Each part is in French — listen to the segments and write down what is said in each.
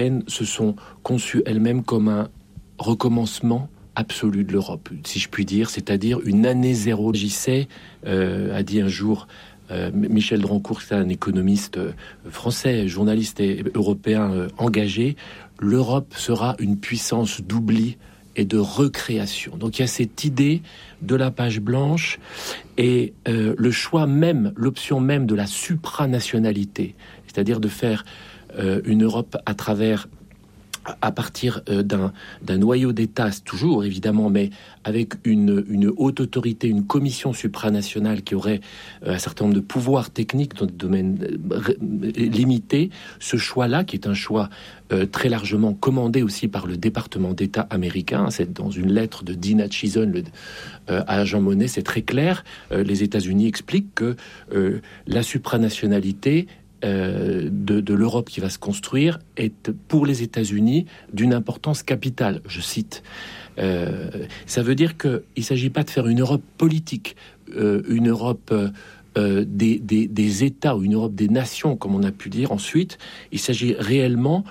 européennes se sont conçues elles-mêmes comme un recommencement absolu de l'Europe, si je puis dire, c'est-à-dire une année zéro. J'agissais, a dit un jour Michel Drancourt, c'est un économiste français, journaliste et européen engagé. L'Europe sera une puissance d'oubli et de recréation. Donc il y a cette idée de la page blanche et le choix même, l'option même de la supranationalité, c'est-à-dire de faire une Europe à partir d'un noyau d'État, toujours évidemment, mais avec une haute autorité, une commission supranationale qui aurait un certain nombre de pouvoirs techniques dans des domaines limités. Ce choix-là, qui est un choix très largement commandé aussi par le département d'État américain, c'est dans une lettre de Dina Chison à Jean Monnet, c'est très clair. Les États-Unis expliquent que la supranationalité de l'Europe qui va se construire est pour les États-Unis d'une importance capitale. Je cite. Ça veut dire qu'il ne s'agit pas de faire une Europe politique, une Europe des États ou une Europe des nations, comme on a pu dire ensuite. Il s'agit réellement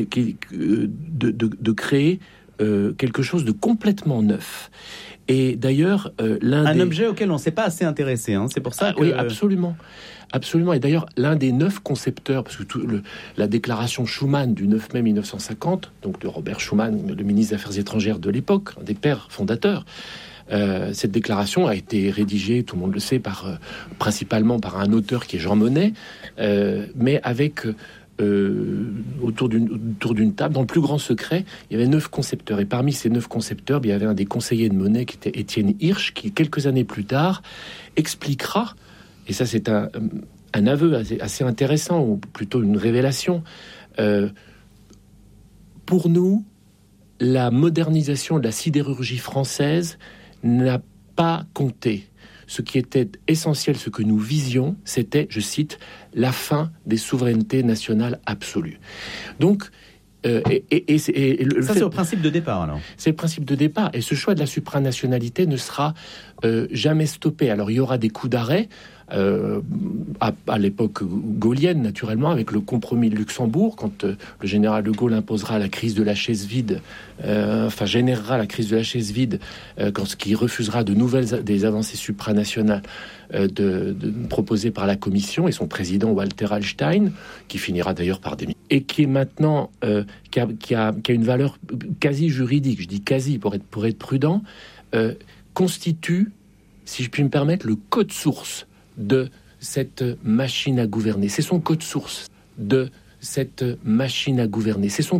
de créer quelque chose de complètement neuf. Et d'ailleurs, un objet auquel on ne s'est pas assez intéressé, hein. C'est pour ça que... Oui, absolument. Absolument. Et d'ailleurs, l'un des 9 concepteurs, parce que la déclaration Schuman du 9 mai 1950, donc de Robert Schuman, le ministre des Affaires étrangères de l'époque, un des pères fondateurs, cette déclaration a été rédigée, tout le monde le sait, principalement par un auteur qui est Jean Monnet, mais avec... autour d'une table, dans le plus grand secret, il y avait 9 concepteurs. Et parmi ces 9 concepteurs, il y avait un des conseillers de Monnet qui était Étienne Hirsch, qui, quelques années plus tard, expliquera, et ça c'est un aveu assez intéressant, ou plutôt une révélation, pour nous, la modernisation de la sidérurgie française n'a pas compté. Ce qui était essentiel, ce que nous visions, c'était, je cite, la fin des souverainetés nationales absolues. Donc, c'est au principe de départ, alors. C'est le principe de départ. Et ce choix de la supranationalité ne sera jamais stoppé. Alors, il y aura des coups d'arrêt, à l'époque gaulienne, naturellement, avec le compromis de Luxembourg, quand le général de Gaulle imposera la crise de la chaise vide, générera la crise de la chaise vide, qui refusera des avancées supranationales proposées par la Commission et son président Walter Hallstein, qui finira d'ailleurs par démissionner, et qui est maintenant qui a une valeur quasi juridique, je dis quasi pour être prudent, constitue, si je puis me permettre, le code source de cette machine à gouverner. C'est son code source de cette machine à gouverner. C'est son